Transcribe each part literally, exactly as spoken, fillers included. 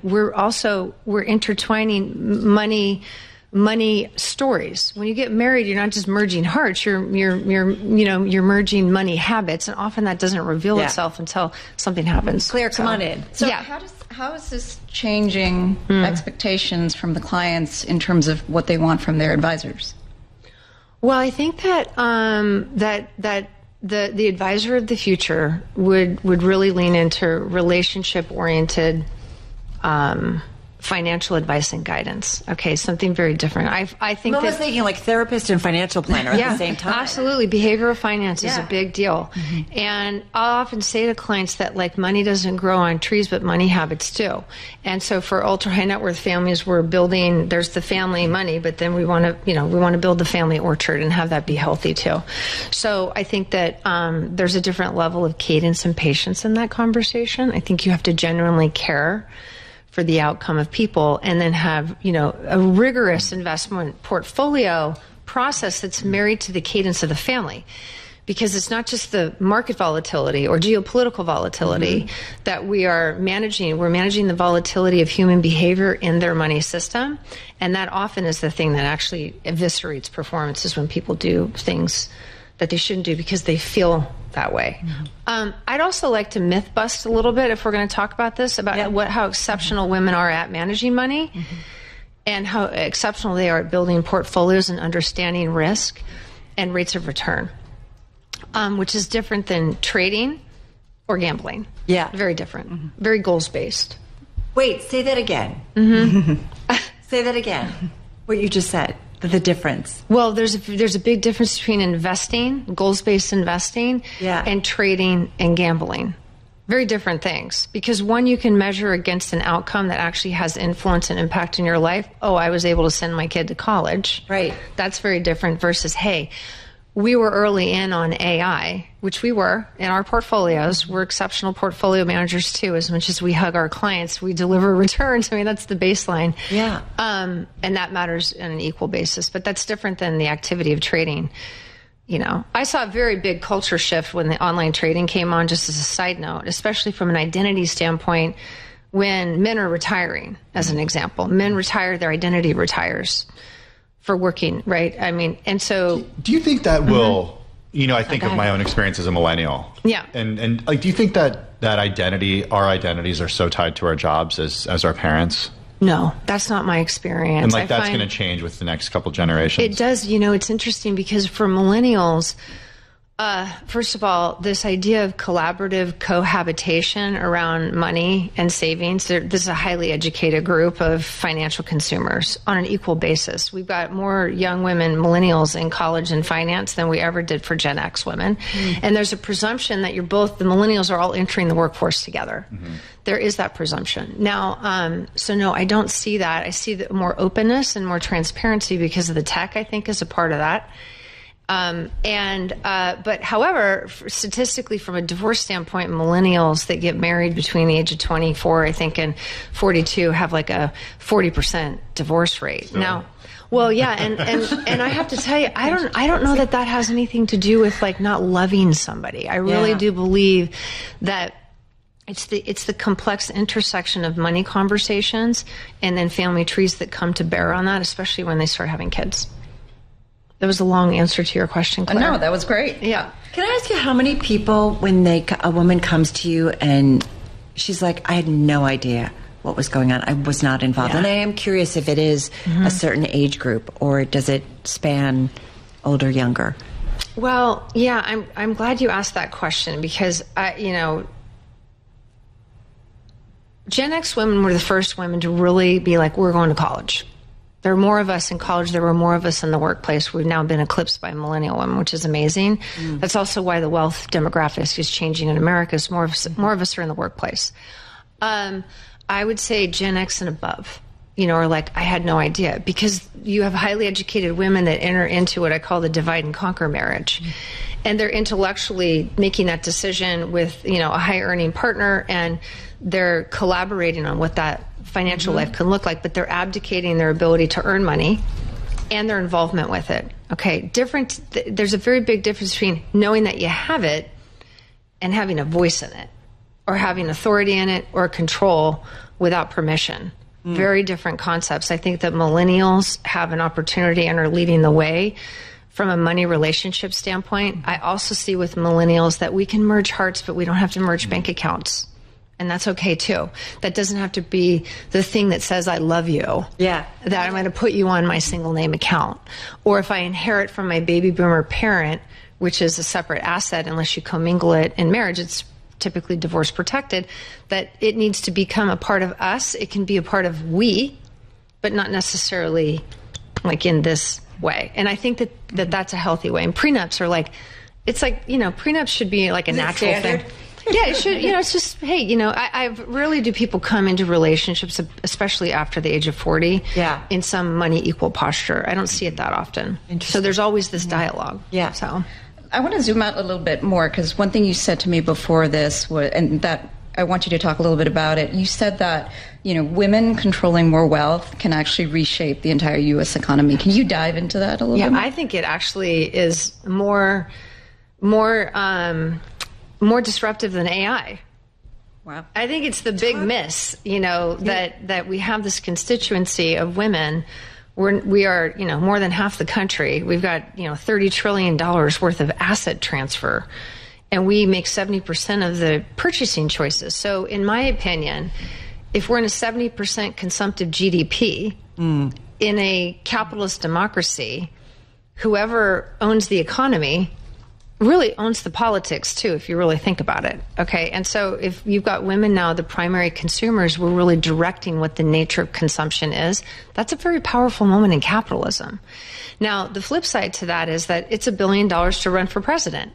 we're also, we're intertwining money money stories. When you get married, you're not just merging hearts, you're, you're, you're, you know, you're merging money habits. And often that doesn't reveal yeah. itself until something happens. Claire, come so, on in. So yeah. how does, how is this changing mm. expectations from the clients in terms of what they want from their advisors? Well, I think that, um, that, that, the, the advisor of the future would, would really lean into relationship oriented, um, financial advice and guidance. Okay, something very different. I, I think I was that, thinking like therapist and financial planner yeah, at the same time. Absolutely. Behavioral finance yeah. is a big deal. Mm-hmm. And I'll often say to clients that like money doesn't grow on trees, but money habits do. And so for ultra high net worth families, we're building, there's the family money, but then we want to, you know, we want to build the family orchard and have that be healthy too. So I think that um, there's a different level of cadence and patience in that conversation. I think you have to genuinely care for the outcome of people, and then have, you know, a rigorous investment portfolio process that's married to the cadence of the family. Because it's not just the market volatility or geopolitical volatility mm-hmm. that we are managing. We're managing the volatility of human behavior in their money system. And that often is the thing that actually eviscerates performance, is when people do things that they shouldn't do because they feel that way. Mm-hmm. Um, I'd also like to myth bust a little bit, if we're going to talk about this, about yeah. what how exceptional mm-hmm. women are at managing money mm-hmm. and how exceptional they are at building portfolios and understanding risk and rates of return, um, which is different than trading or gambling. Yeah. Very different. Mm-hmm. Very goals-based. Wait, say that again. Mm-hmm. Say that again. What you just said. The difference. Well, there's a, there's a big difference between investing, goals-based investing, yeah. and trading and gambling. Very different things. Because one, you can measure against an outcome that actually has influence and impact in your life. Oh, I was able to send my kid to college. Right. That's very different versus, hey, we were early in on A I, which we were in our portfolios. We're exceptional portfolio managers too. As much as we hug our clients, we deliver returns. I mean, that's the baseline. Yeah. Um, and that matters on an equal basis. But that's different than the activity of trading. You know, I saw a very big culture shift when the online trading came on, just as a side note, especially from an identity standpoint, when men are retiring, as an example. Men retire, their identity retires. For working, right? I mean, and so... Do you think that will... Mm-hmm. You know, I think okay. of my own experience as a millennial. Yeah. And, and like, do you think that that identity, our identities are so tied to our jobs as, as our parents? No, that's not my experience. And like, I that's going to change with the next couple generations. It does. You know, it's interesting because for millennials... Uh, first of all, this idea of collaborative cohabitation around money and savings, there, this is a highly educated group of financial consumers on an equal basis. We've got more young women, millennials, in college and finance than we ever did for Gen X women. Mm-hmm. And there's a presumption that you're both, the millennials are all entering the workforce together. Mm-hmm. There is that presumption. Now, um, so no, I don't see that. I see the more openness and more transparency because of the tech, I think, is a part of that. Um, and, uh, but however, statistically from a divorce standpoint, millennials that get married between the age of twenty-four, I think, and forty-two have like a forty percent divorce rate. So. Now, well, yeah. And, and, and I have to tell you, I don't, I don't know that that has anything to do with like not loving somebody. I really yeah. do believe that It's the it's the complex intersection of money conversations and then family trees that come to bear on that, especially when they start having kids. That was a long answer to your question, Claire. No, that was great. Yeah. Can I ask you how many people, when they a woman comes to you and she's like, I had no idea what was going on. I was not involved. Yeah. And I am curious if it is mm-hmm. a certain age group or does it span older, younger? Well, yeah, I'm I'm glad you asked that question because, I, you know, Gen X women were the first women to really be like, we're going to college. There are more of us in college. There were more of us in the workplace. We've now been eclipsed by millennial women, which is amazing. Mm. That's also why the wealth demographic is changing in America. Is more of us, more of us are in the workplace. Um, I would say Gen X and above, you know, are like, I had no idea, because you have highly educated women that enter into what I call the divide and conquer marriage. Mm. And they're intellectually making that decision with, you know, a high earning partner, and they're collaborating on what that financial mm-hmm. life can look like, but they're abdicating their ability to earn money and their involvement with it. Okay, different. Th- there's a very big difference between knowing that you have it and having a voice in it, or having authority in it, or control without permission. Mm. Very different concepts. I think that millennials have an opportunity and are leading the way from a money relationship standpoint. I also see with millennials that we can merge hearts, but we don't have to merge mm. bank accounts. And that's okay too. That doesn't have to be the thing that says I love you. Yeah. That I'm going to put you on my single name account. Or if I inherit from my baby boomer parent, which is a separate asset unless you commingle it in marriage, it's typically divorce protected, that it needs to become a part of us. It can be a part of we, but not necessarily like in this way. And I think that, that that's a healthy way. And prenups are like, it's like, you know, prenups should be like a is natural thing. Yeah, it should, you know, it's just, hey, you know, I, I rarely do people come into relationships, especially after the age of forty, yeah. in some money equal posture. I don't see it that often. So there's always this dialogue. Yeah. So I want to zoom out a little bit more, because one thing you said to me before this, was, and that I want you to talk a little bit about it. You said that, you know, women controlling more wealth can actually reshape the entire U S economy. Can you dive into that a little yeah, bit more? I think it actually is more, more, um, more disruptive than A I. Wow. I think it's the big miss, you know, that, that we have this constituency of women. We're, we are, you know, more than half the country. We've got, you know, thirty trillion dollars worth of asset transfer, and we make seventy percent of the purchasing choices. So in my opinion, if we're in a seventy percent consumptive G D P mm. in a capitalist democracy, whoever owns the economy really owns the politics too, if you really think about it. Okay. And so if you've got women now, the primary consumers, we're really directing what the nature of consumption is. That's a very powerful moment in capitalism. Now, the flip side to that is that it's a billion dollars to run for president.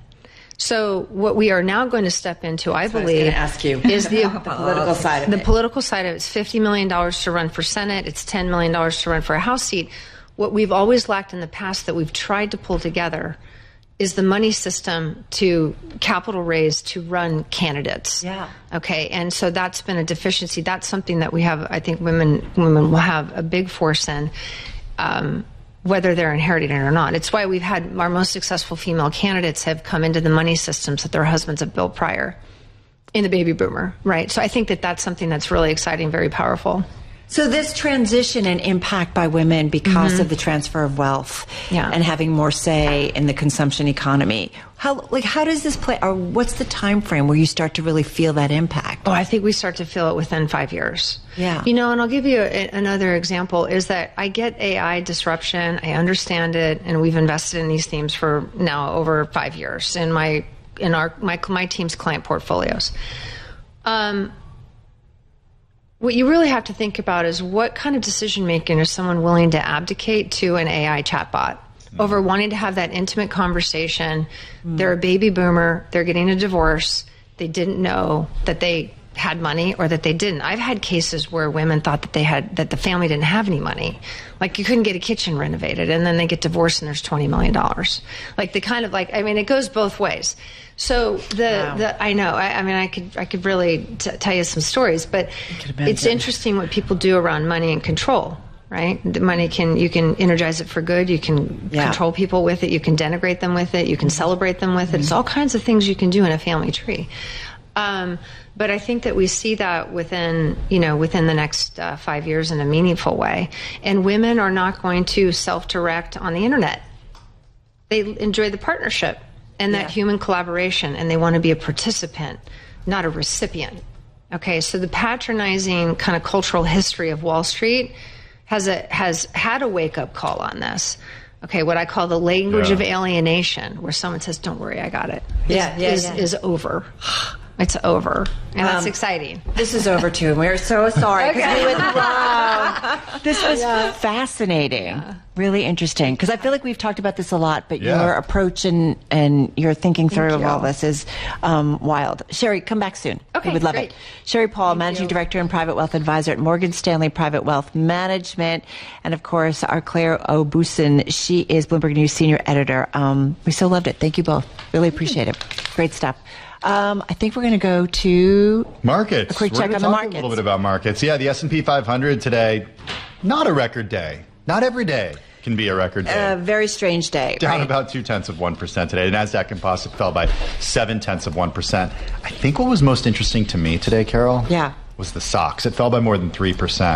So what we are now going to step into, I That's believe, what I was going to ask you. is the, the political side of the it. political side of it. It's fifty million dollars to run for Senate. It's ten million dollars to run for a House seat. What we've always lacked in the past that we've tried to pull together is the money system to capital raise to run candidates. Yeah. Okay. And so that's been a deficiency. That's something that we have, I think women women will have a big force in, um, whether they're inheriting it or not. It's why we've had our most successful female candidates have come into the money systems that their husbands have built prior in the baby boomer, right? So I think that that's something that's really exciting, very powerful. So this transition and impact by women because mm-hmm. of the transfer of wealth yeah. and having more say in the consumption economy. How like how does this play, or what's the time frame where you start to really feel that impact? Oh, I think we start to feel it within five years. Yeah. You know, and I'll give you a, another example is that I get A I disruption. I understand it, and we've invested in these themes for now over five years in my in our my my team's client portfolios. Um. What you really have to think about is what kind of decision making is someone willing to abdicate to an A I chatbot mm. over wanting to have that intimate conversation. Mm. They're a baby boomer. They're getting a divorce. They didn't know that they had money or that they didn't. I've had cases where women thought that they had, that the family didn't have any money. Like you couldn't get a kitchen renovated, and then they get divorced and there's twenty million dollars. Like the kind of like, I mean, it goes both ways. So the, wow. the I know, I, I mean, I could I could really t- tell you some stories, but it's interesting what people do around money and control, right? The money can, you can energize it for good, you can yeah. control people with it, you can denigrate them with it, you can celebrate them with it. Mm-hmm. It's all kinds of things you can do in a family tree. Um, but I think that we see that within, you know, within the next uh, five years in a meaningful way. And women are not going to self-direct on the internet. They enjoy the partnership and that yeah. human collaboration, and they want to be a participant, not a recipient. Okay, so the patronizing kind of cultural history of Wall Street has a has had a wake-up call on this. Okay, what I call the language yeah. of alienation, where someone says, "Don't worry, I got it." Yeah, is, yeah, is, yeah. is over. It's over, and um, that's exciting. This is over too, and we're so sorry because okay. we would love. This was yeah. fascinating, yeah. really interesting. Because I feel like we've talked about this a lot, but yeah. your approach and and your thinking through of all this is um, wild. Sherry, come back soon. Okay, we would love great. it. Sherry Paul, Thank Managing you. Director and Private Wealth Advisor at Morgan Stanley Private Wealth Management, and of course, our Claire Obusin. She is Bloomberg News Senior Editor. Um, we so loved it. Thank you both. Really appreciate it. Great stuff. Um, I think we're going to go to markets. A quick we're check on the talk markets. A little bit about markets. Yeah, the S and P five hundred today, not a record day. Not every day can be a record day. A very strange day. Down right? about two tenths of one percent today. The Nasdaq Composite fell by seven tenths of one percent. I think what was most interesting to me today, Carol, yeah, was the stocks. It fell by more than three percent.